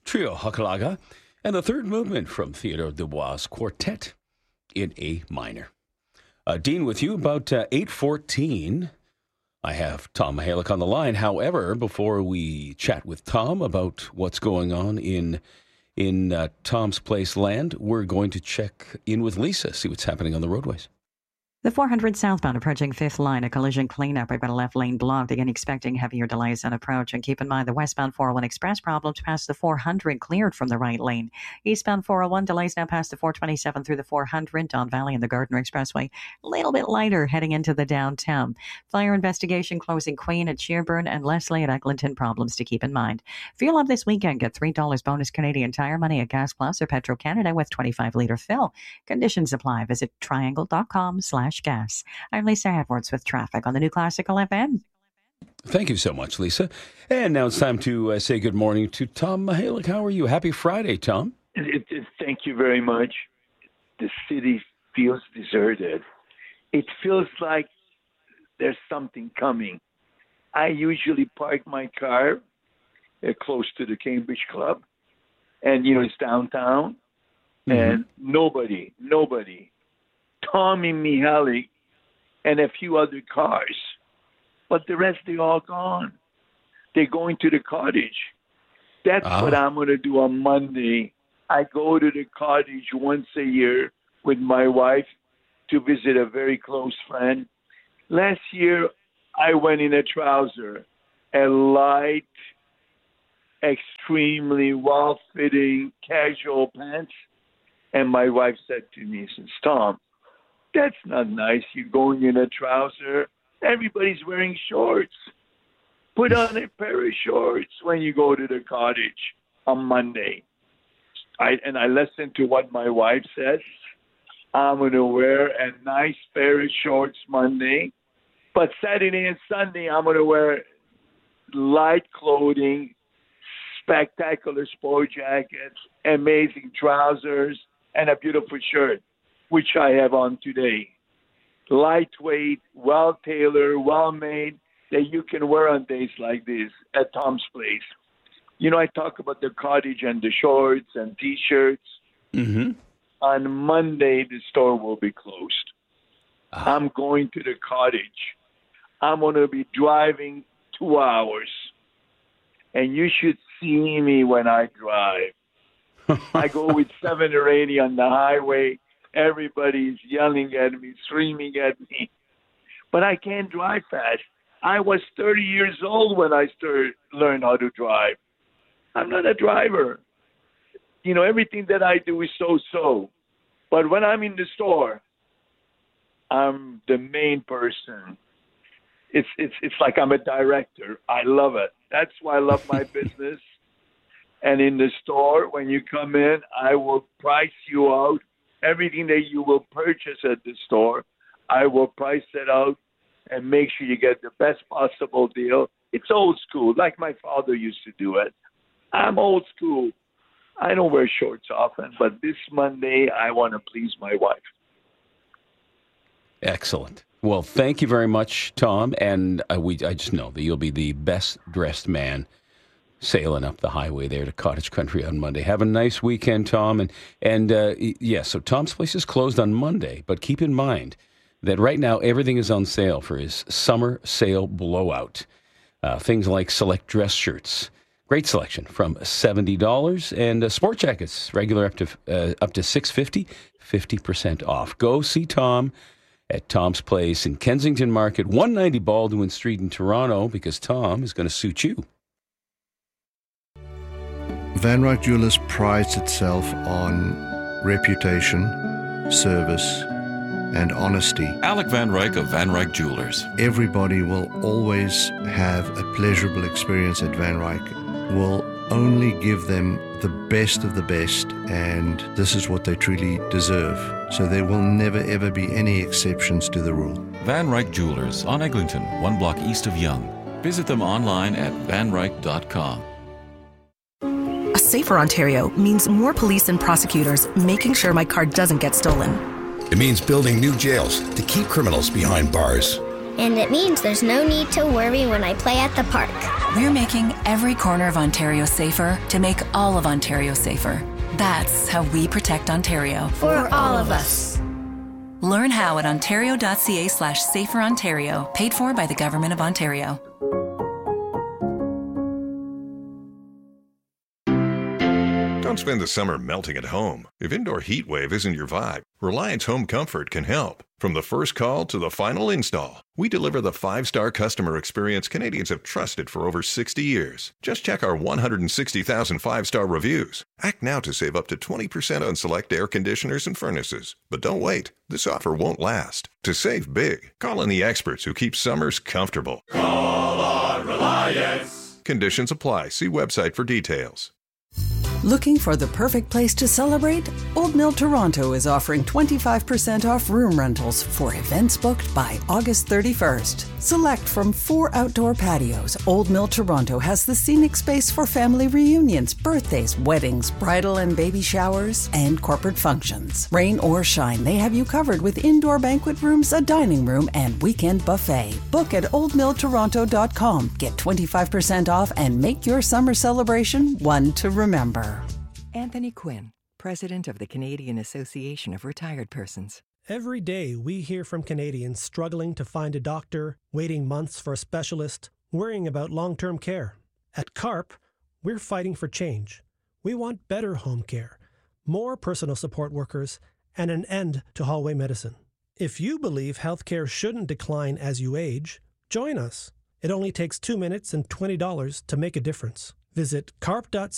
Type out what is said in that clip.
Trio Hakalaga, and the third movement from Theodore Dubois' Quartet in A minor. Dean, with you about 8:14. I have Tom Mahalik on the line. However, before we chat with Tom about what's going on in Tom's Place land, we're going to check in with Lisa, see what's happening on the roadways. The 400 southbound approaching 5th line, a collision cleanup. I've got a left lane blocked. Again, expecting heavier delays on approach. And keep in mind the westbound 401 express problems past the 400 cleared from the right lane. Eastbound 401 delays now past the 427 through the 400, Don Valley and the Gardner Expressway. A little bit lighter heading into the downtown. Fire investigation closing Queen at Shearburn and Leslie at Eglinton. Problems to keep in mind. Fuel up this weekend. Get $3 bonus Canadian Tire money at Gas Plus or Petro Canada with 25-liter fill. Conditions apply. Visit triangle.com/gas. I'm Lisa Edwards with traffic on the New Classical FM. Thank you so much, Lisa. And now it's time to say good morning to Tom Mahalik. How are you? Happy Friday, Tom. Thank you very much. The city feels deserted. It feels like there's something coming. I usually park my car close to the Cambridge Club, and, it's downtown, and nobody, Tommy Mahalik and a few other cars, but the rest, they're all gone. They're going to the cottage. That's what I'm going to do on Monday. I go to the cottage once a year with my wife to visit a very close friend. Last year, I went in a trouser, a light, extremely well-fitting casual pants, and my wife said to me, she says, Tom, that's not nice. You're going in a trouser. Everybody's wearing shorts. Put on a pair of shorts when you go to the cottage on Monday. I listen to what my wife says. I'm going to wear a nice pair of shorts Monday. But Saturday and Sunday, I'm going to wear light clothing, spectacular sport jackets, amazing trousers, and a beautiful shirt, which I have on today. Lightweight, well-tailored, well-made, that you can wear on days like this at Tom's Place. I talk about the cottage and the shorts and T-shirts. Mm-hmm. On Monday, the store will be closed. I'm going to the cottage. I'm going to be driving 2 hours. And you should see me when I drive. I go with 70 or 80 on the highway. Everybody's yelling at me, screaming at me. But I can't drive fast. I was 30 years old when I learned how to drive. I'm not a driver. Everything that I do is so-so. But when I'm in the store, I'm the main person. It's like I'm a director. I love it. That's why I love my business. And in the store, when you come in, I will price you out. Everything that you will purchase at the store, I will price it out and make sure you get the best possible deal. It's old school, like my father used to do it. I'm old school. I don't wear shorts often, but this Monday, I want to please my wife. Excellent. Well, thank you very much, Tom. And I just know that you'll be the best-dressed man sailing up the highway there to Cottage Country on Monday. Have a nice weekend, Tom. So Tom's Place is closed on Monday, but keep in mind that right now everything is on sale for his summer sale blowout. Things like select dress shirts. Great selection from $70, and sport jackets, regular up to $650, 50% off. Go see Tom at Tom's Place in Kensington Market, 190 Baldwin Street in Toronto, because Tom is going to suit you. Van Ryck Jewelers prides itself on reputation, service, and honesty. Alec Van Ryck of Van Ryck Jewelers. Everybody will always have a pleasurable experience at Van Ryck. We'll only give them the best of the best, and this is what they truly deserve. So there will never, ever be any exceptions to the rule. Van Ryck Jewelers on Eglinton, 1 block east of Yonge. Visit them online at vanryck.com. A safer Ontario means more police and prosecutors making sure my car doesn't get stolen. It means building new jails to keep criminals behind bars. And it means there's no need to worry when I play at the park. We're making every corner of Ontario safer to make all of Ontario safer. That's how we protect Ontario. For all of us. Learn how at ontario.ca/saferontario, paid for by the Government of Ontario. Don't spend the summer melting at home. If indoor heat wave isn't your vibe, Reliance Home Comfort can help. From the first call to the final install, we deliver the 5-star customer experience Canadians have trusted for over 60 years. Just check our 160,000 5-star reviews. Act now to save up to 20% on select air conditioners and furnaces. But don't wait. This offer won't last. To save big, call in the experts who keep summers comfortable. Call on Reliance. Conditions apply. See website for details. Looking for the perfect place to celebrate? Old Mill Toronto is offering 25% off room rentals for events booked by August 31st. Select from 4 outdoor patios. Old Mill Toronto has the scenic space for family reunions, birthdays, weddings, bridal and baby showers, and corporate functions. Rain or shine, they have you covered with indoor banquet rooms, a dining room, and weekend buffet. Book at oldmilltoronto.com. Get 25% off and make your summer celebration one to remember. Anthony Quinn, President of the Canadian Association of Retired Persons. Every day we hear from Canadians struggling to find a doctor, waiting months for a specialist, worrying about long-term care. At CARP, we're fighting for change. We want better home care, more personal support workers, and an end to hallway medicine. If you believe healthcare shouldn't decline as you age, join us. It only takes 2 minutes and $20 to make a difference. Visit carp.ca